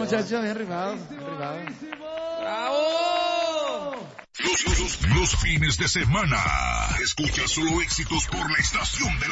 muchachos, bien rimados. ¡Bravo! Los fines de semana. Escucha solo éxitos por la estación de